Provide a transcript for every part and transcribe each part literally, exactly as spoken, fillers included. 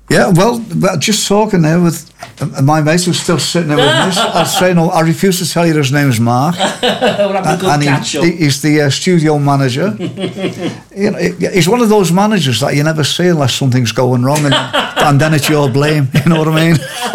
Yeah, well, just talking there with uh, my mate who's still sitting there with me. I say no. I refuse to tell you his name is Mark. We'll have a good and catch he, up. He's the uh, studio manager. You know, he's one of those managers that you never see unless something's going wrong, and, and then it's your blame. You know what I mean?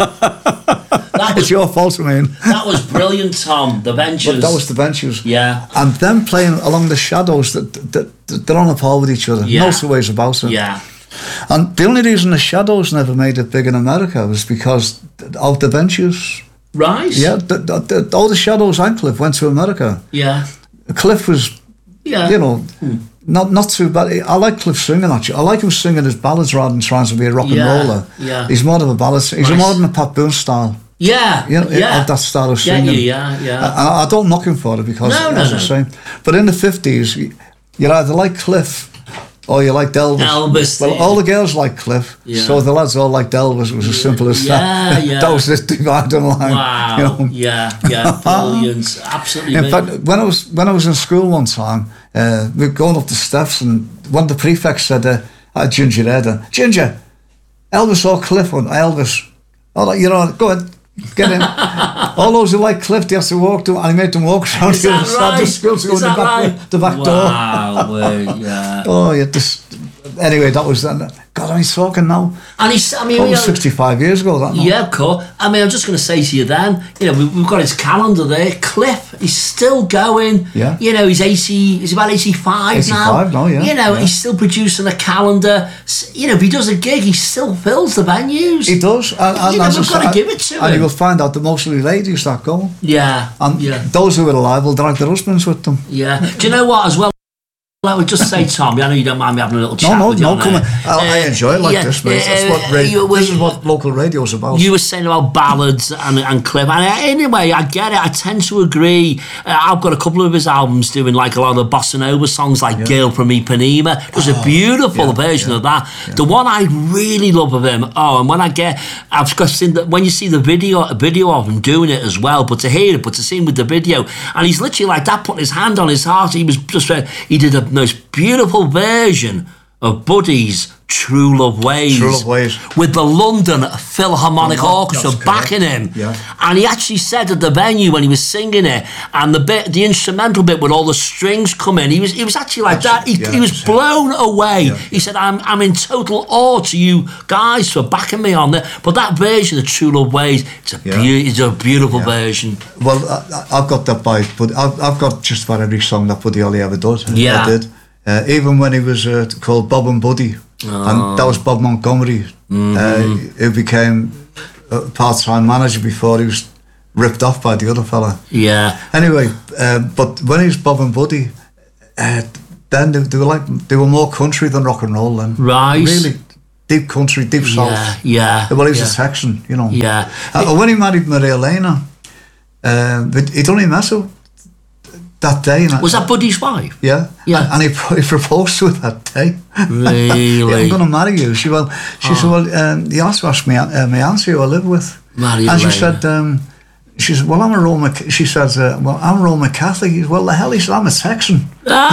That was, it's your fault, I mean. That was brilliant, Tom. The Ventures. But that was the Ventures. Yeah. And them playing along the shadows, that, that, that they're on a par with each other. Yeah. No two ways about it. Yeah. And the only reason the Shadows never made it big in America was because of the Ventures. Right. Yeah, the, the, the, all the Shadows and Cliff went to America. Yeah. Cliff was, yeah. you know, hmm. not not too bad. I like Cliff singing, actually. I like him singing his ballads rather than trying to be a rock and yeah. roller. Yeah. He's more of a ballad. He's nice. more than a Pat Boone style. Yeah. You know, yeah. Of that style of Yeah, singing. yeah, yeah. I, I don't knock him for it because, no, no, as no. I say, but in the fifties, you're either like Cliff or you liked Elvis. Elvis. Well, all the girls liked Cliff, yeah. so the lads all liked Elvis. It was as simple as yeah, that. Yeah. That was the dividing line. Wow. You know? Yeah, yeah, brilliant. Absolutely. In fact, when I was when I was in school one time, uh, we were going up the steps, and one of the prefects said, uh, "I had Ginger Eder, Ginger, Elvis or Cliff?" And Elvis. Oh, you know, go ahead. Get in. All those who like Cliff, they have to walk to, and he made them walk around the other side of the school to go in the back, right? the back wow, door. Wow, yeah. Oh, yeah. This, anyway, that was that. God, I'm talking now. And he's, I mean, that was you know, sixty-five years ago. That. Yeah, of course. I mean, I'm just going to say to you then, you know, we, we've got his calendar there. Cliff, he's still going. Yeah. You know, he's eighty. He's about eighty-five, eighty-five now. now, yeah. You know, yeah. he's still producing a calendar. You know, if he does a gig, he still fills the venues. He does. And, and you know, as we've I got say, to give it to and him. you will find out that mostly ladies that go. Yeah. And yeah. those who are alive will drag their husbands with them. Yeah. Do you know what, as well? I would just say, Tom, I know you don't mind me having a little chat No, no, with you no, on come on. there. I, I enjoy it like yeah, this, mate. uh, That's what radio, you- this is what local radio's about. You were saying about ballads and, and Cliff. And anyway, I get it. I tend to agree. Uh, I've got a couple of his albums doing like a lot of bossa nova songs, like Yeah. Girl from Ipanema. It was Oh, a beautiful yeah, version yeah, of that. yeah. The one I really love of him. Oh, and when I get, I've got seen that when you see the video, a video of him doing it as well. But to hear it, but to see him with the video, and he's literally like that, putting his hand on his heart. He was just, uh, he did a most beautiful version of Buddy's True Love Ways. True Love Ways. With the London Philharmonic Oh, Orchestra that's backing correct. him. Yeah. And he actually said at the venue when he was singing it, and the bit, the instrumental bit with all the strings come in, he was he was actually like that. He, Yeah, he was yeah. blown away. Yeah. He said, I'm I'm in total awe to you guys for backing me on there. But that version of True Love Ways, it's a, Yeah. beau- it's a beautiful Yeah. version. Well, I, I've got that by, but I've, I've got just about every song that Buddy Holly ever did. Yeah. I did. Uh, even when he was uh, called Bob and Buddy, Oh. and that was Bob Montgomery, Mm-hmm. uh, who became a part-time manager before he was ripped off by the other fella. Yeah. Anyway, uh, but when he was Bob and Buddy, uh, then they, they were like they were more country than rock and roll. Then Right. really deep country, deep south. Yeah, yeah. Well, he was yeah. a Texan, you know. Yeah. Uh, when he married Maria Elena, uh, he'd only met her that day. And Was that Buddy's wife? Yeah. Yeah. And he, he proposed to her that day. Really? Yeah, I'm going to marry you. She well, she Oh. said, well, um, you asked to ask me, uh, my auntie who I live with. Maria and she Elena. said, um, she said, well, I'm a Roman. She says, uh, well, I'm Roman Catholic. He said, well, the hell, he said, I'm a Texan.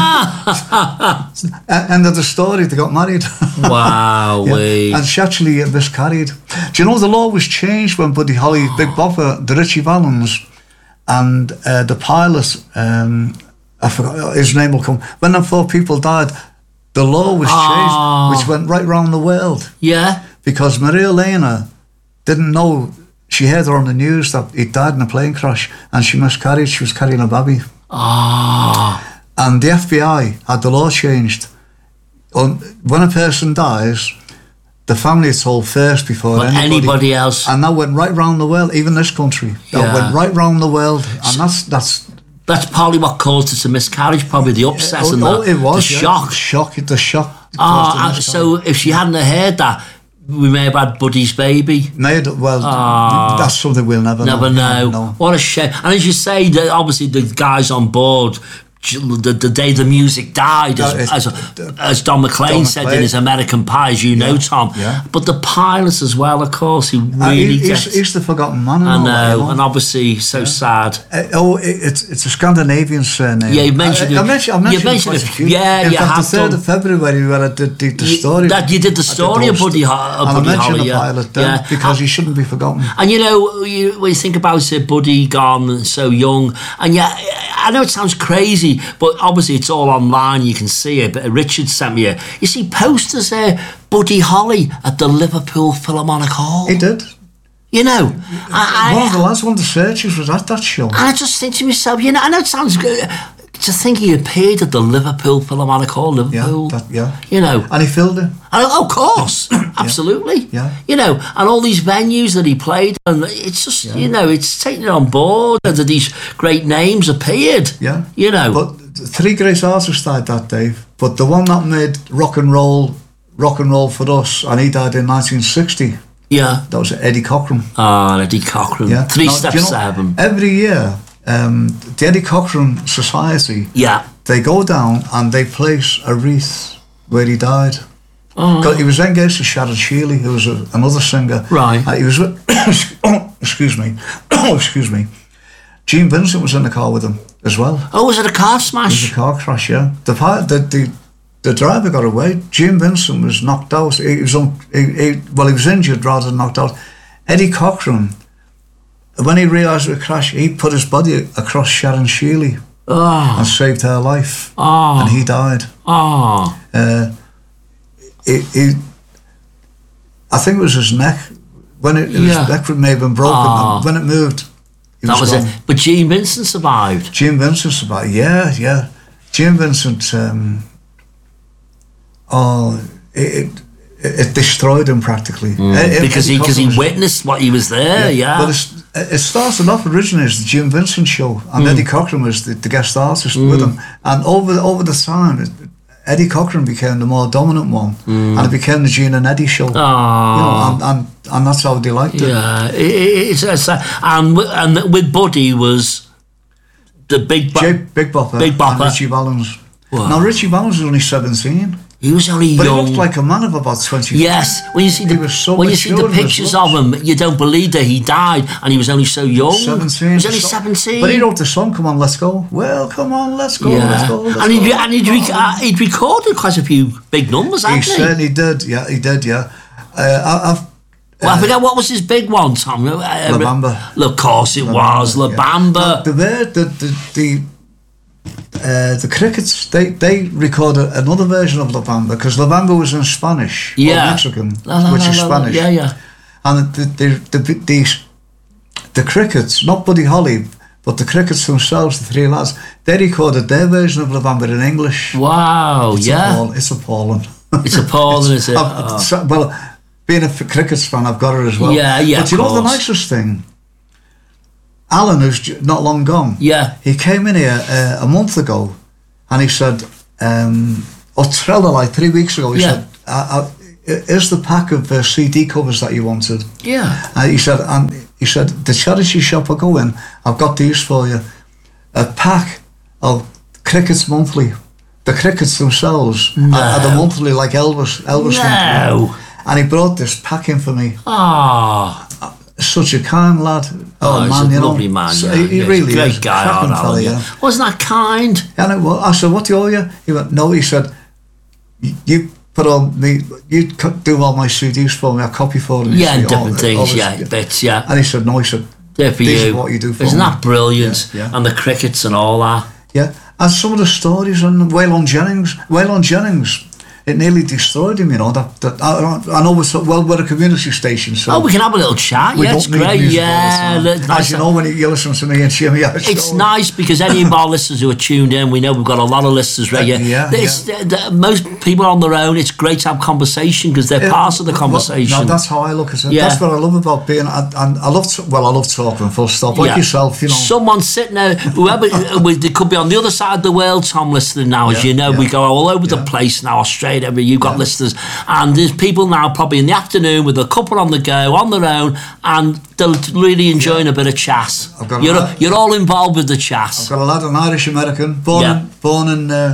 Ah! End of the story. They got married. Wow. Yeah. Wait. And she actually uh, miscarried. Do you know the law was changed when Buddy Holly, Big Bopper, the Richie Valens, and uh, the pilot, um, I forgot his name will come. When them four people died, the law was changed, Oh. which went right round the world Yeah. because Maria Elena didn't know. She heard her on the news that he died in a plane crash, and she miscarried. She was carrying a baby, Ah. and the F B I had the law changed. On, when a person dies, the family is told first before But anybody, anybody else. and that went right round the world, even this country. That Yeah. went right round the world, and that's that's. That's probably what caused it a miscarriage, probably the upset oh, and oh, the, it was the yeah. shock. shock, the shock. caused Ah, the uh, so if she hadn't have heard that, we may have had Buddy's baby. Made well, Ah. that's something we'll never Never know. know. No. What a shame. And as you say, that obviously the guys on board the, the day the music died, as, as, as Don McLean said in his American Pie, as you yeah, know, Tom. Yeah. But the pilot as well, of course, he really uh, he, gets... He's, he's the forgotten man. I know, that, you know? and obviously so yeah. sad. Uh, oh, it, it's it's a Scandinavian surname. Yeah, you mentioned I, it. I mentioned, I mentioned, mentioned it. it. Yeah, in you fact, have the third done. of February, when I did the, the story. You, that you did the story of Buddy, Ho- of and Buddy I mentioned Holly, the yeah. pilot then, yeah. because and, he shouldn't be forgotten. And you know, you, when you think about it, Buddy gone so young, and yeah, I know it sounds crazy, but obviously it's all online, you can see it. But Richard sent me a, you see posters there, Buddy Holly at the Liverpool Philharmonic Hall. He did. You know, I, one of the last one of the searches was at that show. And I just think to myself, you know, I know it sounds good to think he appeared at the Liverpool Philharmonic Hall, Liverpool. Yeah, that, yeah. You know, and he filled it. And, oh, of course, absolutely. Yeah. You know, and all these venues that he played, and it's just, yeah. you know, it's taking it on board, and that these great names appeared. Yeah. You know, but three great artists died that day. But the one that made rock and roll, rock and roll for us, and he died in nineteen sixty. Yeah. That was Eddie Cochran. Ah, oh, Eddie Cochran. Yeah. Three now, steps you know, to heaven. Every year, um, the Eddie Cochran Society, yeah, they go down and they place a wreath where he died. Oh. He was engaged to Sharon Shealy, who was a, another singer. Right. Uh, he was with, excuse me, excuse me. Gene Vincent was in the car with him as well. Oh, was it a car smash? It was a car crash, yeah. The the the, the driver got away. Gene Vincent was knocked out. He was on, he, he, well, he was injured rather than knocked out. Eddie Cochran, when he realised it was a crash, he put his body across Sharon Shealy oh. and saved her life. Oh. And he died. Oh. Uh, he, he, I think it was his neck. When it, yeah. his neck may have been broken. Oh. And when it moved, he that was, was it. But Gene Vincent survived. Gene Vincent survived. Yeah, yeah. Gene Vincent. Um, oh, it, it it destroyed him practically mm. it, because it, he because he witnessed what he was there. Yeah. yeah. But it's, it started off originally as the Jim Vincent show, and mm. Eddie Cochran was the, the guest artist mm. with him. And over over the time, Eddie Cochran became the more dominant one, mm. and it became the Gene and Eddie show. Oh. You know, and, and and that's how they liked it. Yeah, it, it's, it's uh, and and with Buddy was the big J, Big Bopper, Big Bopper, and Richie Valens. Wow. Now Richie Valens was only seventeen. He was only but young. But he looked like a man of about twenty. Yes, when you see the so when you see the pictures of him, you don't believe that he died, and he was only so young. Seventeen. He was only seventeen. But he wrote the song "Come On, Let's Go." Well, come on, let's go, yeah. let's go, let's and he'd, go. And he'd, rec- uh, he'd recorded quite a few big numbers, hadn't he? He certainly did. Yeah, he did. Yeah. Uh, I, I've. Well, I forget what was his big one, Tom. Uh, La Bamba. Of course it La was Bamba, La Bamba. Yeah. The the the the. the Uh, the Crickets, they, they recorded another version of La Bamba because La Bamba was in Spanish yeah. or Mexican, la, la, which la, is la, Spanish. Yeah, yeah. And the the, the, the, the, the Crickets, not Buddy Holly, but the Crickets themselves, the three lads, they recorded their version of La Bamba in English. Wow, it's yeah. Appalling. It's appalling. It's appalling, it's, is it? Oh. Well, being a Crickets fan, I've got it as well. Yeah, yeah. But you know the nicest thing? Alan, who's not long gone, yeah, he came in here uh, a month ago. And he said, um, or Trella, like three weeks ago, he yeah. said, I, I, "Here's the pack of uh, C D covers that you wanted." Yeah. And he said, and he said, "The charity shop I go in, I've got these for you. A pack of Crickets Monthly. The Crickets themselves no. are, are the monthly, like Elvis. Elvis no. Monthly. And he brought this pack in for me. Ah. Oh. Such a kind lad. Oh, oh man, he's a you lovely know. man. So yeah. He, he yeah, really great is. guy. Cracking Oh, fella, yeah. yeah. Wasn't that kind? And I, well, I said, "What do you owe you?" He went, "No." He said, "You, you put on me. You do all my C Ds for me. I copy for them." Yeah, see, different all, things. all this, yeah, bits. Yeah. And he said, "No." He said, "There for "This you. is what you do for Isn't me." that brilliant? Yeah, yeah. And the Crickets and all that. Yeah, and some of the stories on Waylon Jennings. Waylon Jennings. It nearly destroyed him, you know. That, that I, I know it's well, we're a community station, so oh, we can have a little chat. Yeah, it's great. Yeah, as nice. you know, when you listen to me and share me out. It's stories. nice because any of our listeners who are tuned in, we know we've got a lot of listeners right here. Yeah, it's, yeah. The, the, most people are on their own. It's great to have conversation because they're Yeah, part of the conversation. Well, no, that's how I look at it. Yeah. That's what I love about being. And I, I love. To, well, I love talking. Full stop. Like yeah. yourself, you know. Someone sitting there, whoever they could be on the other side of the world. Tom, listening now, as yeah, you know, yeah. we go all over yeah. the place now. Australia, great. I mean, you've got Yeah. listeners, and there's people now probably in the afternoon with a couple on the go, on their own, and they're really enjoying a bit of chat. I've got a You're, lot- you're all involved with the I've chat. got a lad, an Irish American, born Yeah. in, born in uh,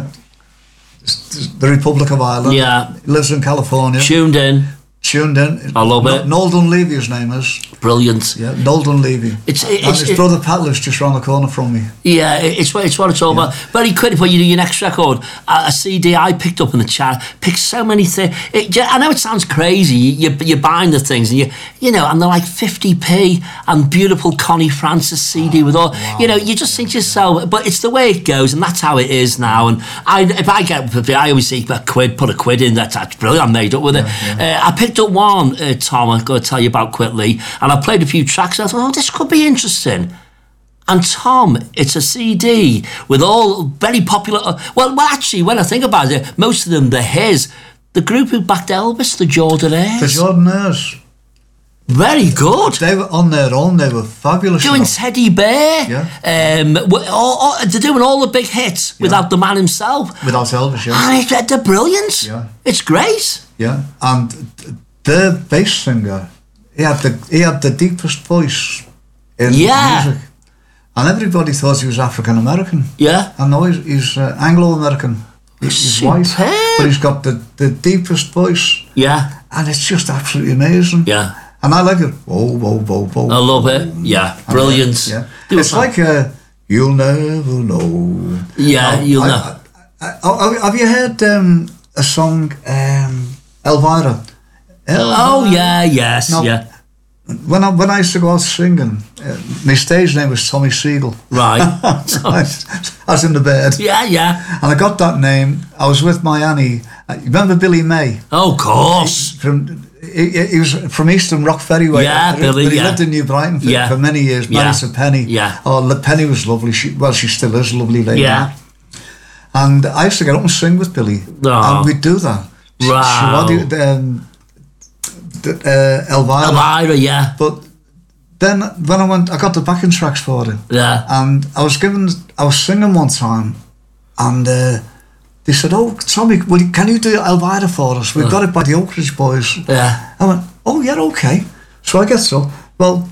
s- the Republic of Ireland. Yeah. He lives in California. Tuned in. Tuned in. I love it. Noel Dunleavy, his name is. Brilliant. Yeah, Noel Dunleavy. It's- and it's- his it- brother Pat lives just round the corner from me. Yeah, it- it's what it's what it's all about. Very quick before you do your next record, a, a C D I picked up in the chat. Picked so many things. I know it sounds crazy. You, you you're buying the things and you you know, and they're like fifty p and beautiful Connie Francis C D with all. You know, you just think to yourself, but it's the way it goes, and that's how it is now. And I, if I get, I always say a quid, put a quid in. That's, that's brilliant. I'm made up with it. Uh, I picked up one, uh, Tom. I'm going to tell you about quickly, and I played a few tracks. And I thought, oh, this could be interesting. And Tom, it's a C D with all very popular. Well, well, actually, when I think about it, most of them they're his. The group who backed Elvis, the Jordanaires. The Jordanaires. Very good. They were on their own. They were fabulous. Doing you know. Teddy Bear. Yeah. Um, w- all, all, they're doing all the big hits without the man himself. Without Elvis, yeah. And it, they're brilliant. Yeah. It's great. Yeah, and the bass singer, he had the he had the deepest voice in Yeah. music, and everybody thought he was African American. Yeah. I know he's, he's uh, Anglo American. He's white, Superb. but he's got the, the deepest voice, Yeah. and it's just absolutely amazing. Yeah. And I like it. Whoa, whoa, whoa, whoa. I love it. Yeah. And, Brilliant. uh, yeah, Do it's it, like uh, you'll never know. Yeah, Now, you'll I- know. I- I- have you heard um, a song, um, Elvira? Oh, yeah, yes, No. yeah. When I, when I used to go out singing, uh, my stage name was Tommy Siegel. Right. I was in the bed. Yeah, yeah. And I got that name. I was with my Annie. Uh, you remember Billy May? Oh, of course. From he, he he was from Eastern Rock Ferryway. Yeah, but Billy, But he yeah. lived in New Brighton for, Yeah. for many years. Yeah. Married to Penny. Yeah. Oh, Le- Penny was lovely. She well, she still is a lovely lady. Yeah. And I used to get up and sing with Billy, Oh. and we'd do that. She- Wow. She wanted um, the, uh, Elvira. Elvira, yeah. But then when I went, I got the backing tracks for it. Yeah. And I was given, I was singing one time, and uh, they said, "Oh, Tommy, will you, can you do Elvira for us? We've got it by the Oak Ridge Boys." Yeah. I went, "Oh yeah, okay." So I get so well.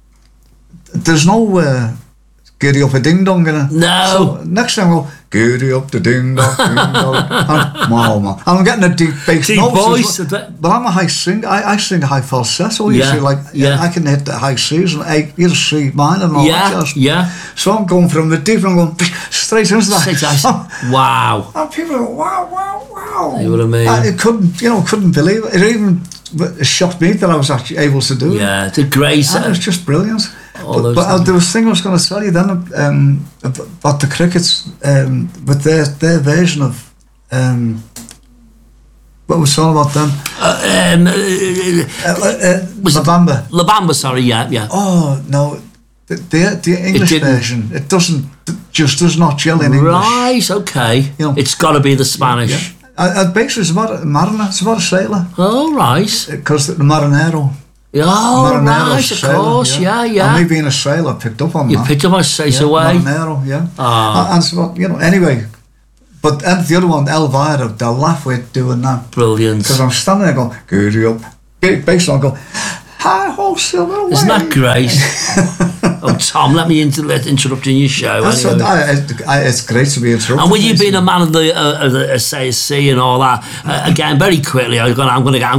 There's no uh, giddy up a ding dong in it. No. So next time I go, giddy up the ding dong, ding dong. And, wow, man. And I'm getting a deep bass Deep notes as voice, well. a bit. But I'm a high singer. I, I sing a high falsetto. You Yeah, see, like yeah. yeah, I can hit the high C's and A, you know, C minor and all Yeah, that jazz. yeah. So I'm going from the deep and I'm going straight into that. Six eyes. Wow. And people go, wow, wow, wow. You know what I mean? I couldn't, you know, couldn't believe it. It even it shocked me that I was actually able to do it. Yeah, it's a great. And it was just brilliant. All But, those but uh, things. there was a thing I was going to tell you then um, about the Crickets, um, with their their version of um, what was all about them? Uh, um, uh, Uh, uh, Was La it- Bamba. La Bamba, sorry, yeah, yeah. Oh no, the the, the English didn't- version. It doesn't just does not gel in English. Right, okay. You know, It's got to be the Spanish. Yeah. Uh, uh, basically, it's about a mariner. It's about a sailor Oh, right. because the marinero. Oh, Marinero's right, a of sailor, course, yeah, yeah. And me being a sailor, picked up on You that. picked up my face yeah, away. Marinero, yeah. Ah. And, and so, you know, anyway. But and the other one, Elvira, they'll laugh with doing that. Brilliant. Because I'm standing there going, giddy up. Based on go, hi ho, silver away. Isn't that great? Oh, Tom, let me inter- let interrupting your show. That's anyway. what, I, I, it's great to be interrupted. And with you being a man of the uh, of the S A C and all that, uh, again, very quickly, I'm going, I'm going to,